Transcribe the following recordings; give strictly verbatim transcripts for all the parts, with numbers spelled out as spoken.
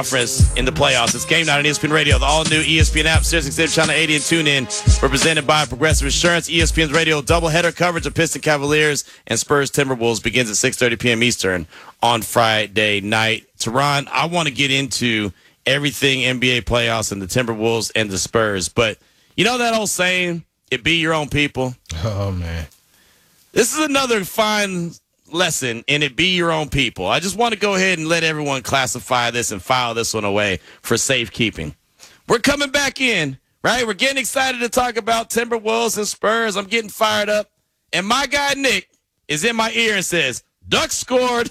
Conference in the playoffs. It's Game Night on E S P N Radio, the all-new E S P N app, Sirius X M Channel eighty, and TuneIn. We're presented by Progressive Insurance. E S P N's radio doubleheader coverage of Piston Cavaliers and Spurs Timberwolves begins at six thirty p.m. Eastern on Friday night. Teron, I want to get into everything N B A playoffs and the Timberwolves and the Spurs, but you know that old saying, it be your own people? Oh, man. This is another fine lesson in it be your own people. I just want to go ahead and let everyone classify this and file this one away for safekeeping. We're coming back in, right? We're getting excited to talk about Timberwolves and Spurs. I'm getting fired up. And my guy, Nick, is in my ear and says, Ducks scored.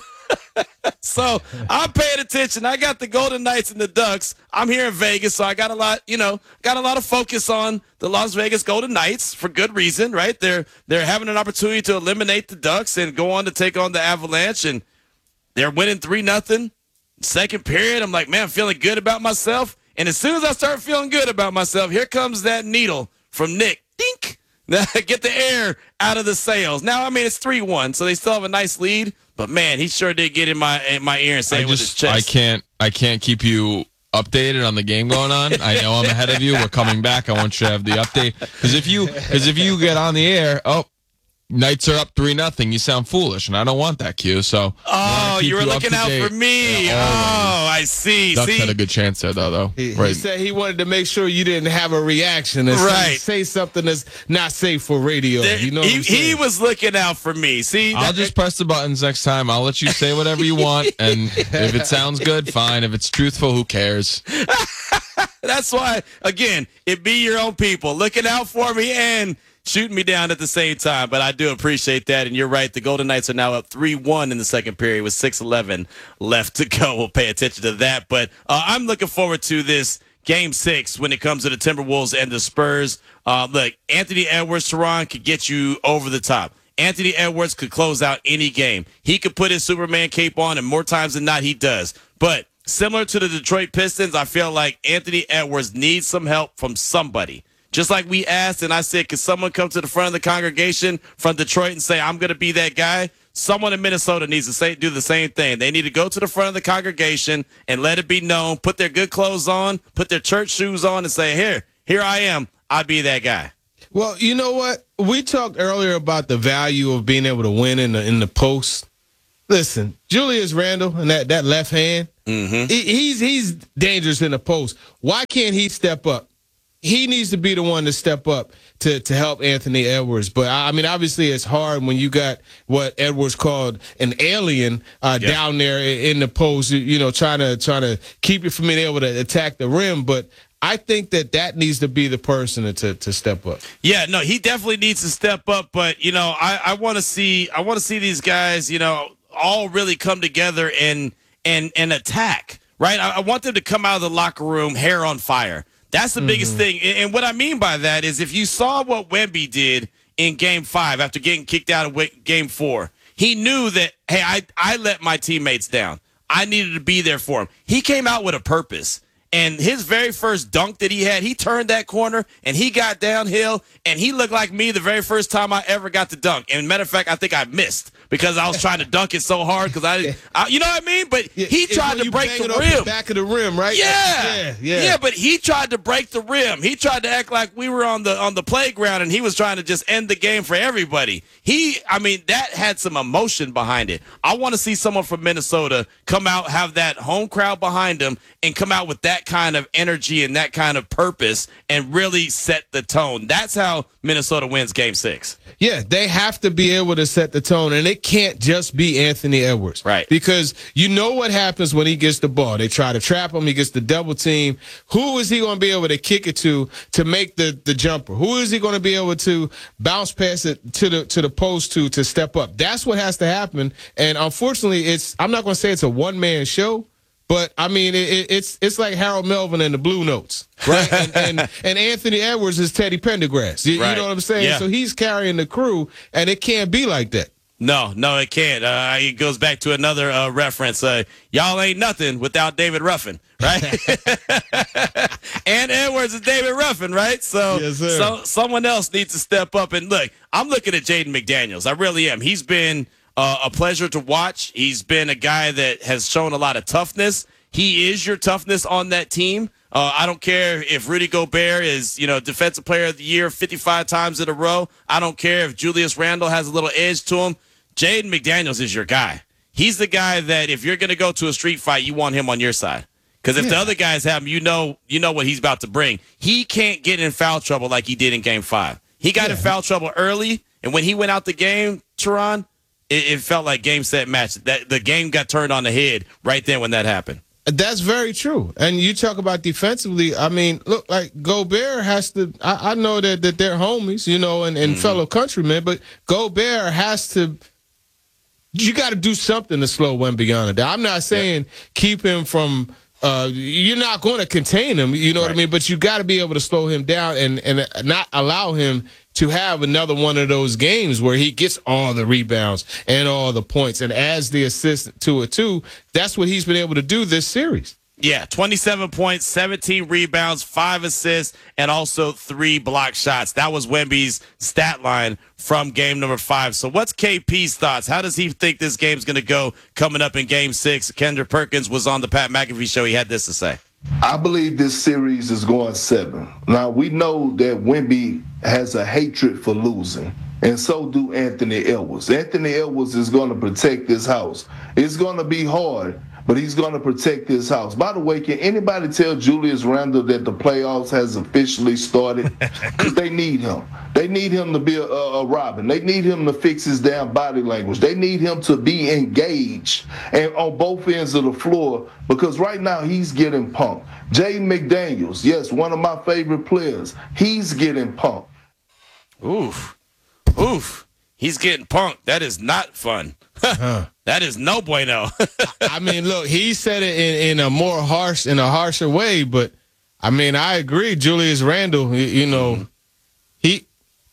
So I'm paying attention. I got the Golden Knights and the Ducks. I'm here in Vegas, so I got a lot, you know, got a lot of focus on the Las Vegas Golden Knights for good reason, right? They're they're having an opportunity to eliminate the Ducks and go on to take on the Avalanche, and they're winning three nothing. Second period, I'm like, man, I'm feeling good about myself. And as soon as I start feeling good about myself, here comes that needle from Nick. Dink! Get the air out of the sails. Now, I mean, it's three one, so they still have a nice lead. But man, he sure did get in my in my ear and say I it with just, his chest. I can't I can't keep you updated on the game going on. I know I'm ahead of you. We're coming back. I want you to have the update because if you because if you get on the air, oh, Knights are up three nothing. You sound foolish, and I don't want that, Q. So oh, you were you looking out date. for me. Yeah, oh, I see. Ducks see? had a good chance there, though. though. He, right. he said he wanted to make sure you didn't have a reaction and Right. say something that's not safe for radio. There- you know what he, I'm saying? he was looking out for me. See, I'll that- just press the buttons next time. I'll let you say whatever you want, and if it sounds good, fine. If it's truthful, who cares? that's why, again, it be your own people looking out for me and shooting me down at the same time. But I do appreciate that. And you're right. The Golden Knights are now up three one in the second period with six eleven left to go. We'll pay attention to that. But uh, I'm looking forward to this game six when it comes to the Timberwolves and the Spurs. Uh, look, Anthony Edwards, Teron, could get you over the top. Anthony Edwards could close out any game. He could put his Superman cape on, and more times than not, he does. But similar to the Detroit Pistons, I feel like Anthony Edwards needs some help from somebody. Just like we asked, and I said, could someone come to the front of the congregation from Detroit and say, I'm going to be that guy? Someone in Minnesota needs to say, do the same thing. They need to go to the front of the congregation and let it be known, put their good clothes on, put their church shoes on, and say, here, here I am. I'll be that guy. Well, you know what? We talked earlier about the value of being able to win in the in the post. Listen, Julius Randle and that, that left hand, Mm-hmm. he, he's he's dangerous in the post. Why can't he step up? He needs to be the one to step up to, to help Anthony Edwards. But, I mean, obviously it's hard when you got what Edwards called an alien uh, Yeah. down there in the post, you know, trying to trying to keep you from being able to attack the rim. But I think that that needs to be the person to to step up. Yeah, no, he definitely needs to step up. But, you know, I, I want to see I want to see these guys, you know, all really come together and and and attack, right? I, I want them to come out of the locker room hair on fire. That's the biggest thing. And and what I mean by that is if you saw what Wemby did in game five after getting kicked out of wa- game four, he knew that, hey, I, I let my teammates down. I needed to be there for him. He came out with a purpose. And his very first dunk that he had, he turned that corner and he got downhill and he looked like me the very first time I ever got to dunk. And matter of fact, I think I missed because I was trying to dunk it so hard because I, I, you know what I mean? But he It's tried when to you break bang the it off rim. back of the rim, right? Yeah. yeah, yeah. Yeah, but he tried to break the rim. He tried to act like we were on the on the playground and he was trying to just end the game for everybody. He, I mean, that had some emotion behind it. I want to see someone from Minnesota come out, have that home crowd behind him, and come out with that kind of energy and that kind of purpose and really set the tone. That's how Minnesota wins game six. Yeah, they have to be able to set the tone, and it can't just be Anthony Edwards. Right. Because you know what happens when he gets the ball. They try to trap him. He gets the double team. Who is he going to be able to kick it to to make the, the jumper? Who is he going to be able to bounce past it to the to the post to to step up? That's what has to happen. And unfortunately, it's I'm not going to say it's a one-man show. But, I mean, it, it, it's it's like Harold Melvin and the Blue Notes, right? and, and and Anthony Edwards is Teddy Pendergrass. You, Right. you know what I'm saying? Yeah. So he's carrying the crew, and it can't be like that. No, no, it can't. Uh, it goes back to another uh, reference. Uh, y'all ain't nothing without David Ruffin, right? And Edwards is David Ruffin, right? So, Yes, sir. so someone else needs to step up. And look, I'm looking at Jaden McDaniels. I really am. He's been uh, a pleasure to watch. He's been a guy that has shown a lot of toughness. he is your toughness on that team. Uh, I don't care if Rudy Gobert is, you know, Defensive Player of the Year fifty-five times in a row. I don't care if Julius Randle has a little edge to him. Jaden McDaniels is your guy. He's the guy that if you're going to go to a street fight, you want him on your side. Because if yeah. the other guys have him, you know, you know what he's about to bring. He can't get in foul trouble like he did in Game Five. He got yeah. in foul trouble early, and when he went out the game, Teron, it, it felt like game, set, match. That the game got turned on the head right then when that happened. That's very true. And you talk about defensively, I mean, look, like Gobert has to, I, I know that, that they're homies, you know, and, and mm-hmm. fellow countrymen, but Gobert has to, you got to do something to slow Wembanyama down. I'm not saying yeah. keep him from, uh, you're not going to contain him, you know right. what I mean? But you got to be able to slow him down and, and not allow him to have another one of those games where he gets all the rebounds and all the points and adds the assist to it too. That's what he's been able to do this series. Yeah, twenty-seven points, seventeen rebounds, five assists, and also three block shots. That was Wemby's stat line from game number five. So what's K P's thoughts? How does he think this game's going to go coming up in game six? Kendrick Perkins was on the Pat McAfee show. He had this to say. I believe this series is going seven. Now, we know that Wemby has a hatred for losing, and so do Anthony Edwards. Anthony Edwards is going to protect this house. It's going to be hard, but he's going to protect this house. By the way, can anybody tell Julius Randle that the playoffs has officially started? Because they need him. They need him to be a, a Robin. They need him to fix his damn body language. They need him to be engaged and on both ends of the floor, because right now he's getting punked. Jaden McDaniels, yes, one of my favorite players, he's getting punked. Oof. Oof. He's getting punked. That is not fun. huh. That is no bueno. I mean, look, he said it in, in a more harsh, in a harsher way, but I mean, I agree. Julius Randle, you, you know, mm-hmm. he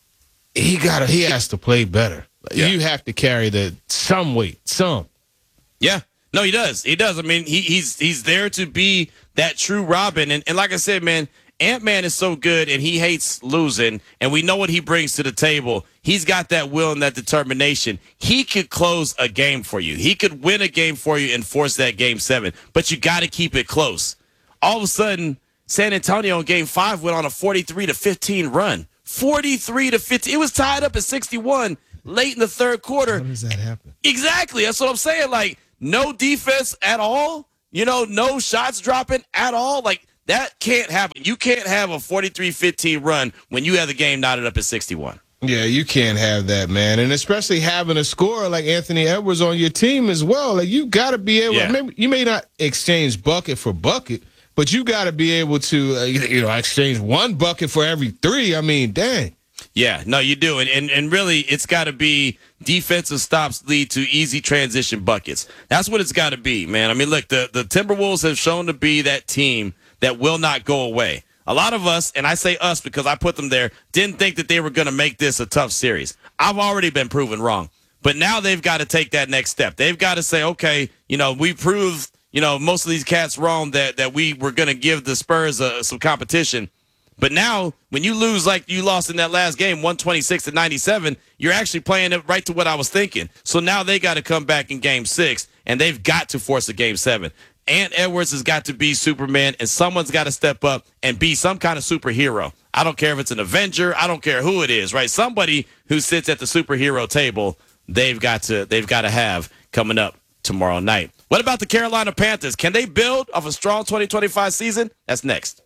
he got he has to play better. Yeah. You have to carry the some weight, some. Yeah, no, he does. He does. I mean, he, he's he's there to be that true Robin, and and like I said, man, Ant-Man is so good, and he hates losing, and we know what he brings to the table. He's got that will and that determination. He could close a game for you. He could win a game for you and force that game seven, but you got to keep it close. All of a sudden, San Antonio in game five went on a forty-three to fifteen run. forty-three to fifteen. It was tied up at sixty-one late in the third quarter. How does that happen? Exactly. That's what I'm saying. Like, no defense at all. You know, no shots dropping at all. Like, that can't happen. You can't have a forty-three fifteen run when you have the game knotted up at sixty-one. Yeah, you can't have that, man. And especially having a scorer like Anthony Edwards on your team as well. Like, you got to be able yeah. maybe you may not exchange bucket for bucket, but you got to be able to, uh, you know, exchange one bucket for every three. I mean, dang. Yeah, no, you do. And, and, and really, it's got to be defensive stops lead to easy transition buckets. That's what it's got to be, man. I mean, look, the, the Timberwolves have shown to be that team that will not go away. A lot of us, and I say us because I put them there, didn't think that they were going to make this a tough series. I've already been proven wrong. But now they've got to take that next step. They've got to say, okay, you know, we proved, you know, most of these cats wrong that, that we were going to give the Spurs uh, some competition. But now, when you lose like you lost in that last game, one twenty-six to ninety-seven, you're actually playing it right to what I was thinking. So now they got to come back in game six, and they've got to force a game seven. Ant Edwards has got to be Superman, and someone's got to step up and be some kind of superhero. I don't care if it's an Avenger. I don't care who it is, right? Somebody who sits at the superhero table, they've got to they've got to have coming up tomorrow night. What about the Carolina Panthers? Can they build off a strong twenty twenty-five season? That's next.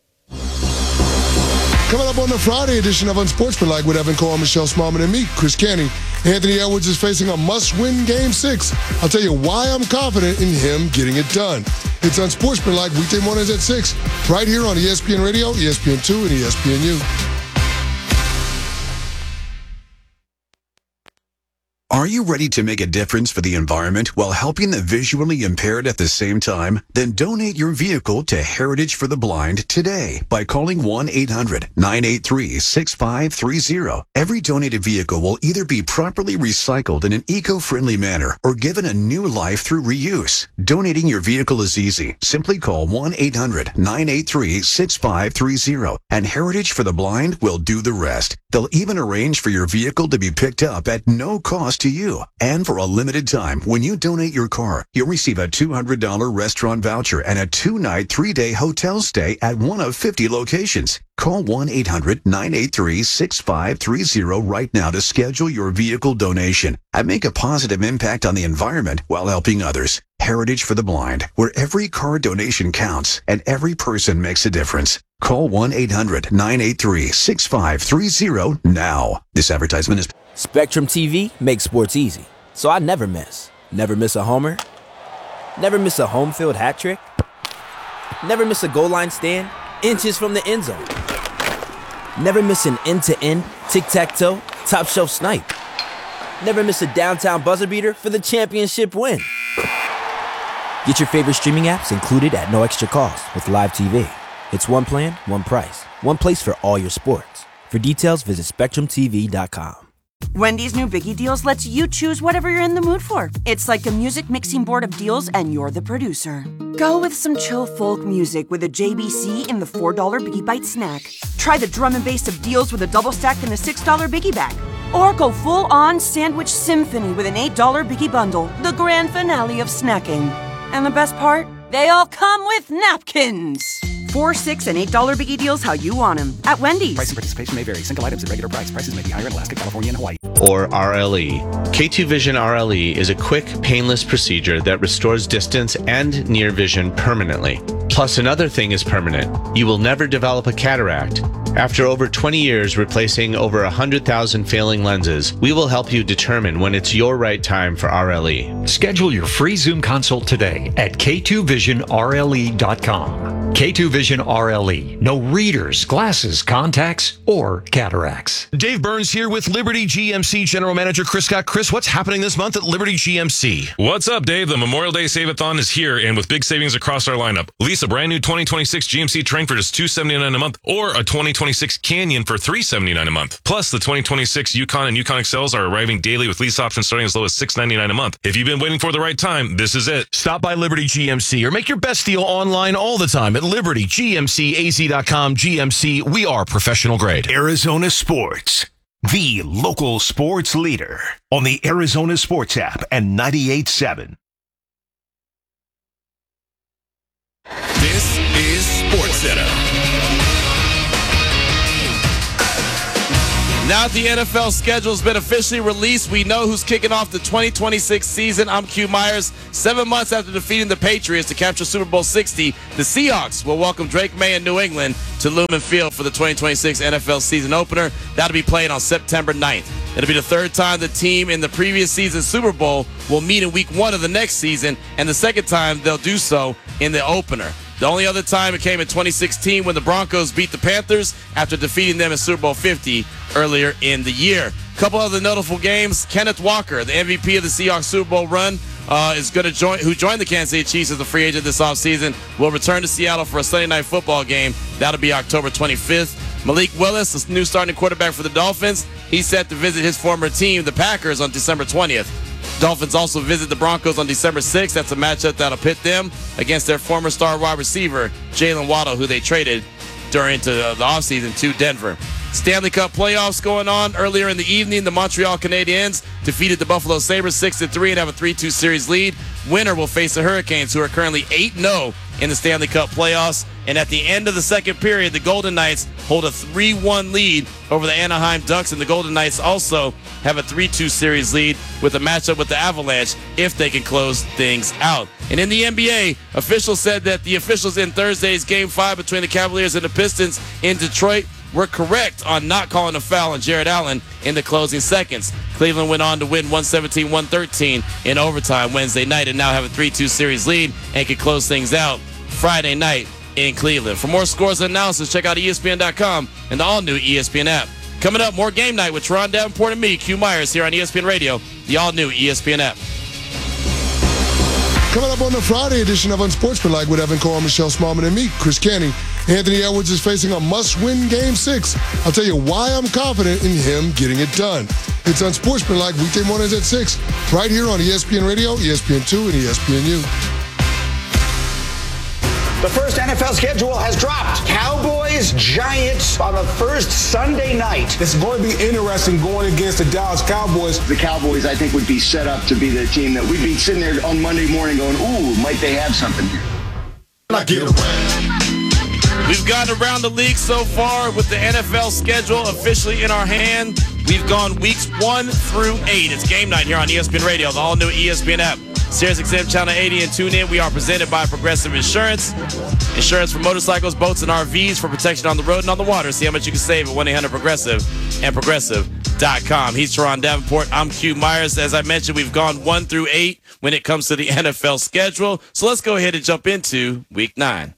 Coming up on the Friday edition of Unsportsmanlike with Evan Cole, Michelle Smallman, and me, Chris Canty. Anthony Edwards is facing a must-win Game six. I'll tell you why I'm confident in him getting it done. It's Unsportsmanlike weekday mornings at six, right here on E S P N Radio, E S P N two, and E S P N U. Are you ready to make a difference for the environment while helping the visually impaired at the same time? Then donate your vehicle to Heritage for the Blind today by calling one eight hundred nine eight three six five three zero. Every donated vehicle will either be properly recycled in an eco-friendly manner or given a new life through reuse. Donating your vehicle is easy. Simply call one eight hundred nine eight three six five three zero and Heritage for the Blind will do the rest. They'll even arrange for your vehicle to be picked up at no cost to you. And for a limited time, when you donate your car, you'll receive a two hundred dollars restaurant voucher and a two-night, three-day hotel stay at one of fifty locations. Call one eight hundred nine eight three six five three zero right now to schedule your vehicle donation and make a positive impact on the environment while helping others. Heritage for the Blind, where every car donation counts and every person makes a difference. Call one eight hundred nine eight three six five three zero now. This advertisement is... Spectrum T V makes sports easy, so I never miss. Never miss a homer. Never miss a home field hat trick. Never miss a goal line stand inches from the end zone. Never miss an end-to-end, tic-tac-toe, top-shelf snipe. Never miss a downtown buzzer beater for the championship win. Get your favorite streaming apps included at no extra cost with Live T V. It's one plan, one price, one place for all your sports. For details, visit Spectrum T V dot com. Wendy's new Biggie Deals lets you choose whatever you're in the mood for. It's like a music mixing board of deals, and you're the producer. Go with some chill folk music with a J B C in the four dollar Biggie Bite snack. Try the drum and bass of deals with a double stack in the six dollar Biggie Bag. Or go full-on sandwich symphony with an eight dollar Biggie Bundle, the grand finale of snacking. And the best part? They all come with napkins. Four, six, and eight dollar Biggie Deals how you want them at Wendy's. Price and participation may vary. Single items at regular price. Prices may be higher in Alaska, California, and Hawaii. Or R L E. K two Vision R L E is a quick, painless procedure that restores distance and near vision permanently. Plus, another thing is permanent. You will never develop a cataract. After over twenty years replacing over one hundred thousand failing lenses, we will help you determine when it's your right time for R L E. Schedule your free Zoom consult today at K two vision R L E dot com. K two Vision R L E. No readers, glasses, contacts, or cataracts. Dave Burns here with Liberty G M C General Manager Chris Scott. Chris, what's happening this month at Liberty G M C? What's up, Dave? The Memorial Day Save-A-thon is here, and with big savings across our lineup. Lease a brand new twenty twenty-six G M C Terrain for just two hundred seventy-nine dollars a month, or a twenty twenty-six Canyon for three hundred seventy-nine dollars a month. Plus, the twenty twenty-six Yukon and Yukon X Ls are arriving daily with lease options starting as low as six hundred ninety-nine dollars a month. If you've been waiting for the right time, this is it. Stop by Liberty G M C or make your best deal online all the time at Liberty G M C A Z dot com. G M C, we are professional grade. Arizona Sports, the local sports leader on the Arizona Sports app and ninety-eight point seven. This is SportsCenter. Now that the N F L schedule has been officially released, we know who's kicking off the twenty twenty-six season. I'm Q Myers. Seven months after defeating the Patriots to capture Super Bowl sixty, the Seahawks will welcome Drake May and New England to Lumen Field for the twenty twenty-six N F L season opener. That'll be played on September ninth. It'll be the third time the team in the previous season's Super Bowl will meet in week one of the next season, and the second time they'll do so in the opener. The only other time it came in twenty sixteen when the Broncos beat the Panthers after defeating them in Super Bowl fifty earlier in the year. A couple other notable games. Kenneth Walker, the M V P of the Seahawks Super Bowl run, uh, is going to join, who joined the Kansas City Chiefs as a free agent this offseason, will return to Seattle for a Sunday night football game. That'll be October twenty-fifth. Malik Willis, the new starting quarterback for the Dolphins, he's set to visit his former team, the Packers, on December twentieth. Dolphins also visit the Broncos on December sixth. That's a matchup that'll pit them against their former star wide receiver, Jalen Waddle, who they traded during to the offseason to Denver. Stanley Cup playoffs going on. Earlier in the evening, the Montreal Canadiens defeated the Buffalo Sabres six to three and have a three two series lead. Winner will face the Hurricanes, who are currently eight and oh in the Stanley Cup playoffs. And at the end of the second period, the Golden Knights hold a three one lead over the Anaheim Ducks, and the Golden Knights also have a three two series lead with a matchup with the Avalanche if they can close things out. And in the N B A, officials said that the officials in Thursday's Game five between the Cavaliers and the Pistons in Detroit were correct on not calling a foul on Jared Allen in the closing seconds. Cleveland went on to win one seventeen one thirteen in overtime Wednesday night and now have a three two series lead and can close things out Friday night in Cleveland. For more scores and analysis, check out E S P N dot com and the all-new E S P N app. Coming up, more Game Night with Teron Davenport and me, Q Myers, here on E S P N Radio, the all-new E S P N app. Coming up on the Friday edition of Unsportsmanlike with Evan Cole, Michelle Smallman, and me, Chris Canny. Anthony Edwards is facing a must-win Game six. I'll tell you why I'm confident in him getting it done. It's Unsportsmanlike weekday mornings at six, right here on E S P N Radio, E S P N two, and E S P N U. The first N F L schedule has dropped. Cowboys, Giants on the first Sunday night. It's going to be interesting going against the Dallas Cowboys. The Cowboys, I think, would be set up to be the team that we'd be sitting there on Monday morning going, ooh, might they have something here? I get around. We've gotten around the league so far with the N F L schedule officially in our hand. We've gone weeks one through eight. It's game night here on E S P N Radio, the all-new E S P N app. Sirius X M Channel eighty and tune in. We are presented by Progressive Insurance. Insurance for motorcycles, boats, and R Vs for protection on the road and on the water. See how much you can save at one eight hundred progressive and progressive dot com. He's Teron Davenport. I'm Q Myers. As I mentioned, we've gone one through eight when it comes to the N F L schedule. So let's go ahead and jump into week nine.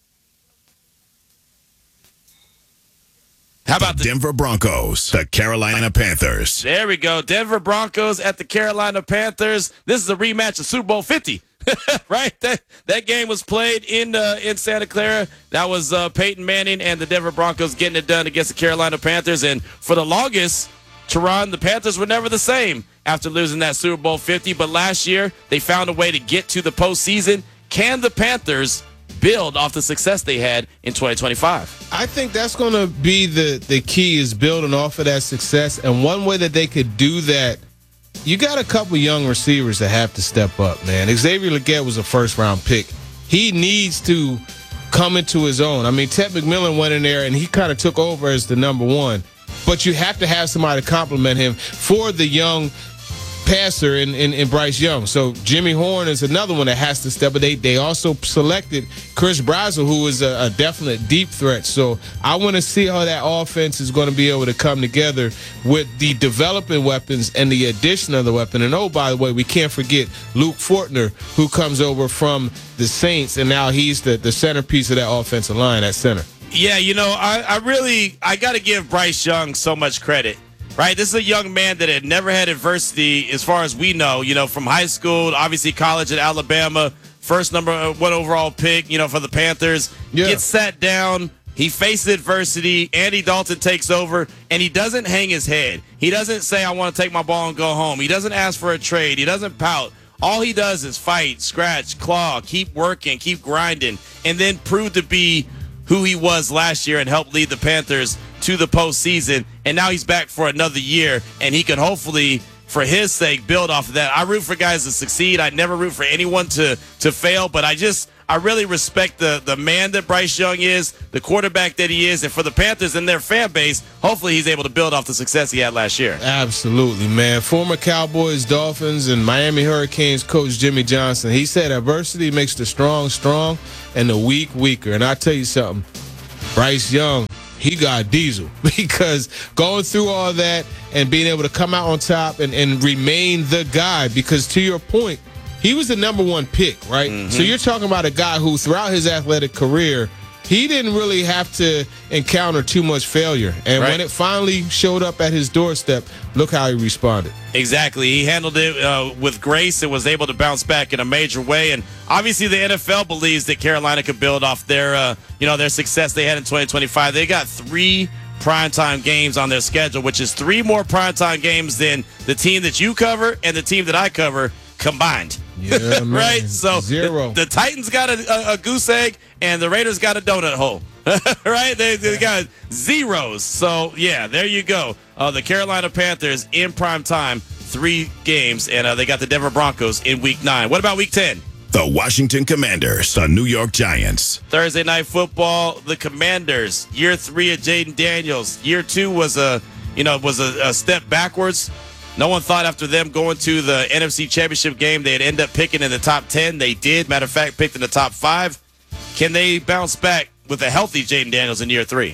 How about the Denver Broncos, the Carolina Panthers? There we go. Denver Broncos at the Carolina Panthers. This is a rematch of Super Bowl fifty, right? That that game was played in uh, in Santa Clara. That was uh, Peyton Manning and the Denver Broncos getting it done against the Carolina Panthers. And for the longest, Teron, the Panthers were never the same after losing that Super Bowl fifty. But last year, they found a way to get to the postseason. Can the Panthers build off the success they had in twenty twenty-five? I think that's going to be the, the key, is building off of that success. And one way that they could do that, you got a couple young receivers that have to step up, man. Xavier Legette was a first-round pick. He needs to come into his own. I mean, Ted McMillan went in there, and he kind of took over as the number one. But you have to have somebody to compliment him for the young passer in, in, in Bryce Young. So Jimmy Horn is another one that has to step, but they, they also selected Chris Brazel, who is a, a definite deep threat. So I want to see how that offense is going to be able to come together with the developing weapons and the addition of the weapon. And oh, by the way, we can't forget Luke Fortner, who comes over from the Saints, and now he's the, the centerpiece of that offensive line at center. Yeah, you know, I, I really, I got to give Bryce Young so much credit. Right, this is a young man that had never had adversity, as far as we know. You know, from high school, obviously college at Alabama, first number one overall pick. You know, for the Panthers, yeah. Gets sat down. He faces adversity. Andy Dalton takes over, and he doesn't hang his head. He doesn't say, "I want to take my ball and go home." He doesn't ask for a trade. He doesn't pout. All he does is fight, scratch, claw, keep working, keep grinding, and then prove to be who he was last year and help lead the Panthers to the postseason. And now he's back for another year, and he can hopefully, for his sake, build off of that. I root for guys to succeed. I never root for anyone to to fail, but I just I really respect the the man that Bryce Young is, the quarterback that he is, and for the Panthers and their fan base, hopefully he's able to build off the success he had last year. Absolutely, man. Former Cowboys, Dolphins, and Miami Hurricanes coach Jimmy Johnson, he said adversity makes the strong strong and the weak weaker. And I tell you something, Bryce Young, he got diesel, because going through all that and being able to come out on top and, and remain the guy, because to your point, he was the number one pick, right? Mm-hmm. So you're talking about a guy who throughout his athletic career, he didn't really have to encounter too much failure. And right. when it finally showed up at his doorstep, look how he responded. Exactly. He handled it uh, with grace and was able to bounce back in a major way. And obviously the N F L believes that Carolina could build off their, uh, you know, their success they had in twenty twenty-five. They got three primetime games on their schedule, which is three more primetime games than the team that you cover and the team that I cover combined. Yeah, man. Right? So Zero. The, the Titans got a, a, a goose egg and the Raiders got a donut hole. Right? They, they got zeros. So, yeah, there you go. Uh, the Carolina Panthers in prime time, three games, and uh, they got the Denver Broncos in week nine. What about week ten? The Washington Commanders, the New York Giants. Thursday Night Football, the Commanders, year three of Jaden Daniels. Year two was a, you know, was a, a step backwards. No one thought after them going to the N F C Championship game they'd end up picking in the top ten. They did. Matter of fact, picked in the top five. Can they bounce back with a healthy Jaden Daniels in year three?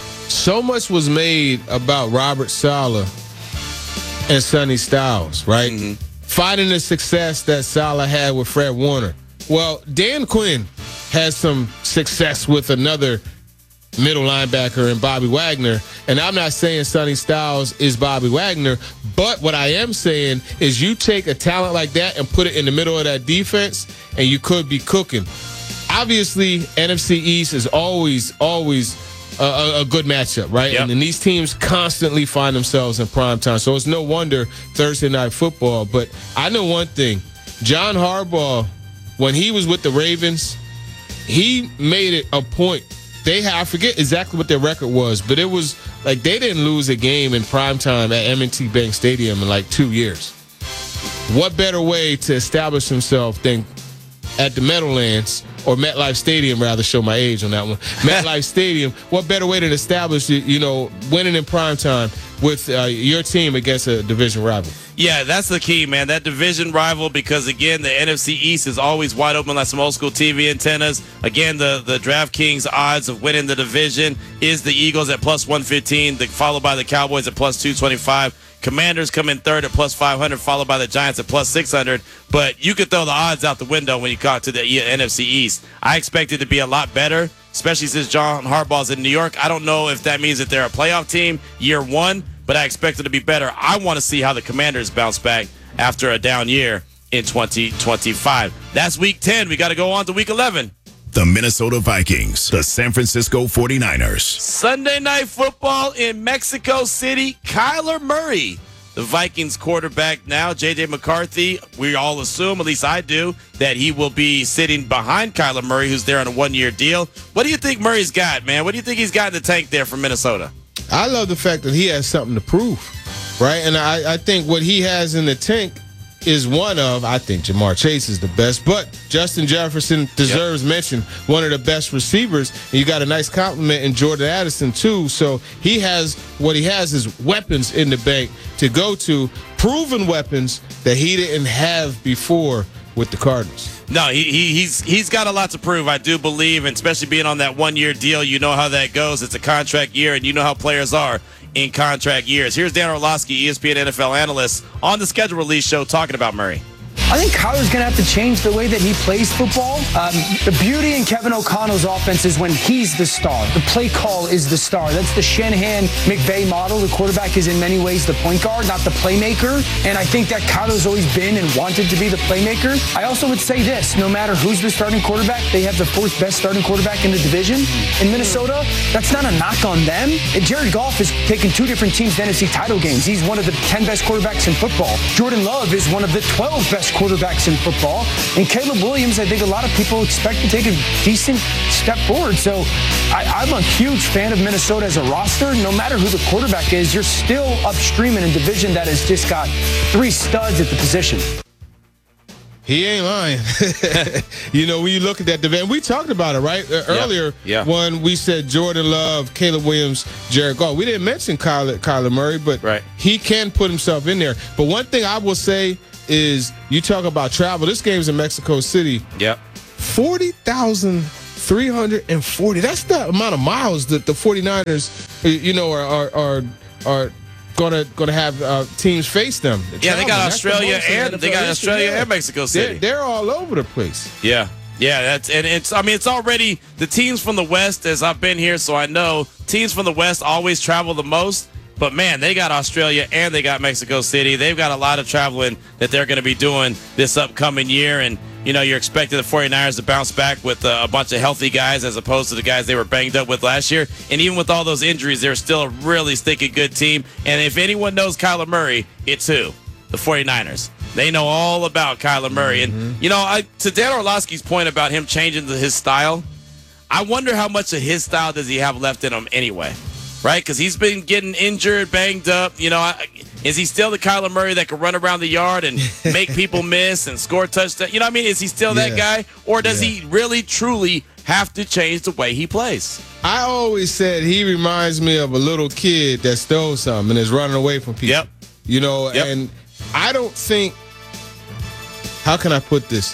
So much was made about Robert Saleh and Sonny Styles, right? Mm-hmm. Finding the success that Saleh had with Fred Warner. Well, Dan Quinn has some success with another middle linebacker in Bobby Wagner. And I'm not saying Sonny Styles is Bobby Wagner, but what I am saying is you take a talent like that and put it in the middle of that defense, and you could be cooking. Obviously, N F C East is always, always a, a good matchup, right? Yep. And, and these teams constantly find themselves in prime time. So it's no wonder Thursday Night Football. But I know one thing. John Harbaugh, when he was with the Ravens, he made it a point. They had, I forget exactly what their record was, but it was like they didn't lose a game in primetime at M and T Bank Stadium in like two years. What better way to establish himself than at the Meadowlands, or MetLife Stadium, rather, show my age on that one. MetLife Stadium, what better way than establish, you know, winning in primetime with uh, your team against a division rival? Yeah, that's the key, man. That division rival, because, again, the N F C East is always wide open like some old-school T V antennas. Again, the, the DraftKings odds of winning the division is the Eagles at plus one fifteen, the, followed by the Cowboys at plus two twenty-five. Commanders come in third at plus five hundred, followed by the Giants at plus six hundred. But you could throw the odds out the window when you got to the N F C East. I expect it to be a lot better, especially since John Harbaugh's in New York. I don't know if that means that they're a playoff team year one, but I expect it to be better. I want to see how the Commanders bounce back after a down year in twenty twenty-five. That's week ten. We got to go on to week eleven. The Minnesota Vikings, the San Francisco forty-niners. Sunday Night Football in Mexico City. Kyler Murray, the Vikings quarterback now. J J McCarthy, we all assume, at least I do, that he will be sitting behind Kyler Murray, who's there on a one-year deal. What do you think Murray's got, man? What do you think he's got in the tank there from Minnesota? I love the fact that he has something to prove, right? And I, I think what he has in the tank is one of, I think Jamar Chase is the best, but Justin Jefferson deserves yep. mention, one of the best receivers. And you got a nice compliment in Jordan Addison, too. So he has, what he has is weapons in the bank to go to, proven weapons that he didn't have before with the Cardinals. No, he, he he's he's got a lot to prove, I do believe, and especially being on that one-year deal, you know how that goes. It's a contract year, and you know how players are in contract years. Here's Dan Orlovsky, E S P N N F L analyst, on the schedule release show talking about Murray. I think Kyler's going to have to change the way that he plays football. Um, the beauty in Kevin O'Connell's offense is when he's the star. The play call is the star. That's the Shanahan-McVay model. The quarterback is in many ways the point guard, not the playmaker. And I think that Kyler's always been and wanted to be the playmaker. I also would say this, no matter who's the starting quarterback, they have the fourth best starting quarterback in the division. In Minnesota, that's not a knock on them. And Jared Goff has taken two different teams to N F C title games. He's one of the ten best quarterbacks in football. Jordan Love is one of the twelve best quarterbacks in football. And Caleb Williams, I think a lot of people expect to take a decent step forward. So I, I'm a huge fan of Minnesota as a roster. No matter who the quarterback is, you're still upstream in a division that has just got three studs at the position. He ain't lying. You know, when you look at that division, we talked about it, right? Uh, earlier yeah. when we said Jordan Love, Caleb Williams, Jared Goff. We didn't mention Kyler, Kyler Murray, but right. he can put himself in there. But one thing I will say is you talk about travel. This game's in Mexico City. Yep. forty thousand three hundred forty. That's the amount of miles that the forty-niners, you know, are are are, are gonna gonna have uh, teams face them. The yeah, they got Australia the and they got Australia yeah. and Mexico City. They're, they're all over the place. Yeah. Yeah, that's and it's I mean it's already the teams from the West, as I've been here, so I know teams from the West always travel the most. But, man, they got Australia and they got Mexico City. They've got a lot of traveling that they're going to be doing this upcoming year. And, you know, you're expecting the forty-niners to bounce back with uh, a bunch of healthy guys as opposed to the guys they were banged up with last year. And even with all those injuries, they're still a really stinking good team. And if anyone knows Kyler Murray, it's who? The forty-niners. They know all about Kyler Murray. Mm-hmm. And, you know, I, to Dan Orlovsky's point about him changing the, his style, I wonder how much of his style does he have left in him anyway. Right, because he's been getting injured, banged up. You know, is he still the Kyler Murray that can run around the yard and make people miss and score touchdowns? You know what I mean? Is he still that yeah. guy? Or does yeah. he really, truly have to change the way he plays? I always said he reminds me of a little kid that stole something and is running away from people. Yep. You know, yep. and I don't think, how can I put this?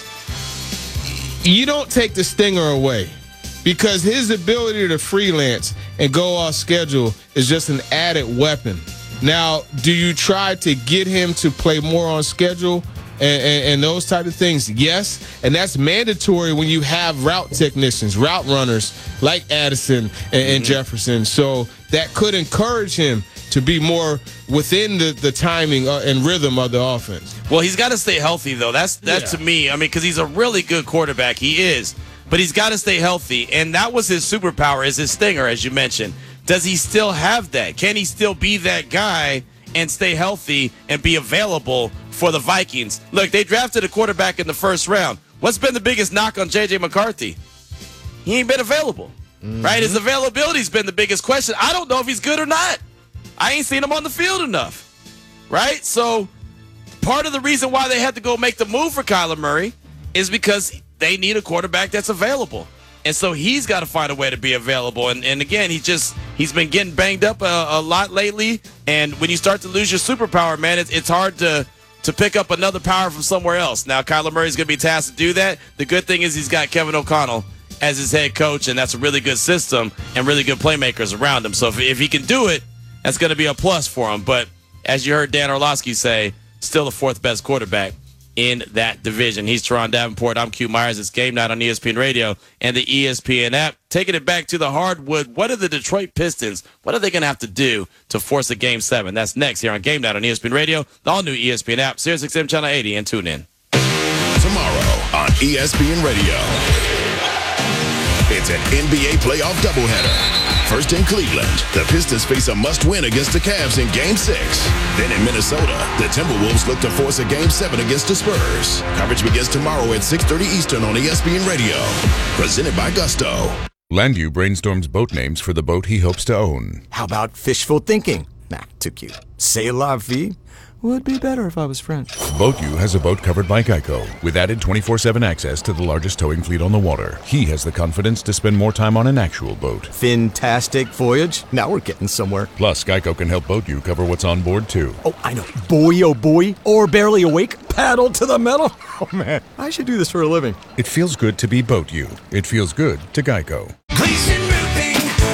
You don't take the stinger away. Because his ability to freelance and go off schedule is just an added weapon. Now, do you try to get him to play more on schedule and, and, and those type of things? Yes, and that's mandatory when you have route technicians, route runners like Addison and, and mm-hmm. Jefferson. So that could encourage him to be more within the, the timing and rhythm of the offense. Well, he's got to stay healthy, though. That's, that's yeah. to me, I mean, because he's a really good quarterback. He is. But he's got to stay healthy, and that was his superpower, is his stinger, as you mentioned. Does he still have that? Can he still be that guy and stay healthy and be available for the Vikings? Look, they drafted a quarterback in the first round. What's been the biggest knock on J J McCarthy? he ain't been available. Mm-hmm. Right? His availability's been the biggest question. I don't know if he's good or not. I ain't seen him on the field enough. Right? So part of the reason why they had to go make the move for Kyler Murray is because they need a quarterback that's available. And so he's got to find a way to be available. And, and again, he just, he's been getting banged up a, a lot lately. And when you start to lose your superpower, man, it's, it's hard to, to pick up another power from somewhere else. Now, Kyler Murray's going to be tasked to do that. The good thing is he's got Kevin O'Connell as his head coach, and that's a really good system and really good playmakers around him. So if, if he can do it, that's going to be a plus for him. But as you heard Dan Orlovsky say, still the fourth best quarterback in that division. He's Teron Davenport. I'm Q Myers. It's Game Night on E S P N Radio and the E S P N app. Taking it back to the hardwood, what are the Detroit Pistons? What are they going to have to do to force a Game seven? That's next here on Game Night on E S P N Radio, the all-new E S P N app, Sirius X M Channel eighty, and tune in. Tomorrow on E S P N Radio, it's an N B A playoff doubleheader. First in Cleveland, the Pistons face a must-win against the Cavs in Game six. Then in Minnesota, the Timberwolves look to force a Game seven against the Spurs. Coverage begins tomorrow at six thirty Eastern on E S P N Radio. Presented by Gusto. Landview brainstorms boat names for the boat he hopes to own. How about fishful thinking? Nah, too cute. C'est la vie? Would be better if I was French. BoatU has a boat covered by Geico with added twenty-four seven access to the largest towing fleet on the water. He has the confidence to spend more time on an actual boat. Fantastic voyage. Now we're getting somewhere. Plus, Geico can help BoatU cover what's on board, too. Oh, I know. Boy, oh boy. Or barely awake. Paddle to the metal. Oh, man. I should do this for a living. It feels good to be BoatU. It feels good to Geico. Gleason Roofing.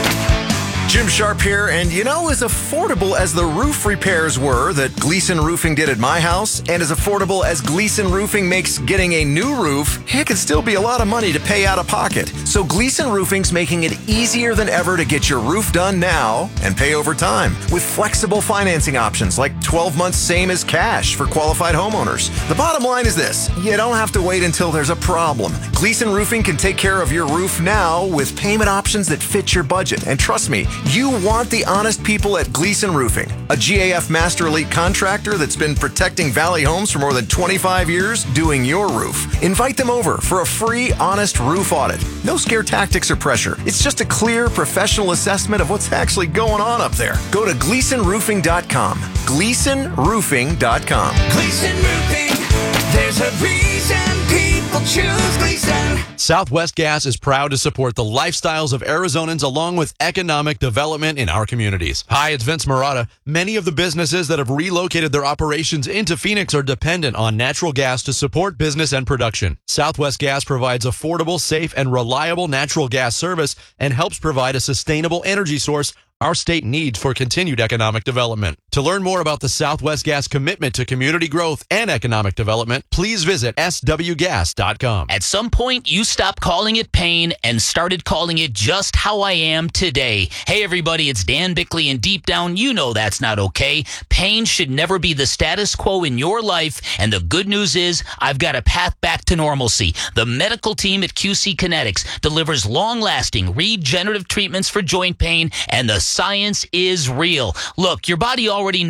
Jim Sharp here, and you know, as affordable as the roof repairs were that Gleason Roofing did at my house, and as affordable as Gleason Roofing makes getting a new roof, it can still be a lot of money to pay out of pocket. So Gleason Roofing's making it easier than ever to get your roof done now and pay over time with flexible financing options like twelve months same as cash for qualified homeowners. The bottom line is this: you don't have to wait until there's a problem. Gleason Roofing can take care of your roof now with payment options that fit your budget. And trust me, you want the honest people at Gleason Roofing, a G A F Master Elite contractor that's been protecting Valley Homes for more than twenty-five years, doing your roof. Invite them over for a free, honest roof audit. No scare tactics or pressure. It's just a clear, professional assessment of what's actually going on up there. Go to Gleason Roofing dot com. Gleason Roofing dot com. Gleason Roofing, there's a reason people choose Gleason. Southwest Gas is proud to support the lifestyles of Arizonans along with economic development in our communities. Hi, it's Vince Marotta. Many of the businesses that have relocated their operations into Phoenix are dependent on natural gas to support business and production. Southwest Gas provides affordable, safe, and reliable natural gas service and helps provide a sustainable energy source our state needs for continued economic development. To learn more about the Southwest Gas commitment to community growth and economic development, please visit S W gas dot com. At some point, you stopped calling it pain and started calling it just how I am today. Hey, everybody, it's Dan Bickley, and deep down, you know that's not okay. Pain should never be the status quo in your life, and the good news is I've got a path back to normalcy. The medical team at Q C Kinetics delivers long-lasting regenerative treatments for joint pain, and the science is real. Look, your body already knows